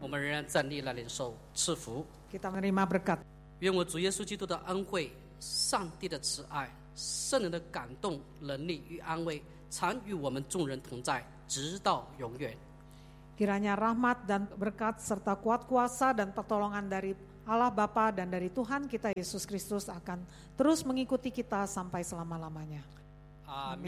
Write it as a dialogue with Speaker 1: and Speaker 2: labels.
Speaker 1: 们仍然站立来领受赐福。
Speaker 2: Kita menerima berkat.
Speaker 1: 愿我主耶稣基督的恩惠、上帝的慈爱、圣人的感动、能力与安慰，常与我们众人同在，直到永远。
Speaker 2: Kiranya rahmat dan berkat serta kuat kuasa dan pertolongan dari Allah Bapa dan dari Tuhan kita Yesus Kristus akan terus mengikuti kita sampai selama-lamanya.
Speaker 1: Amin.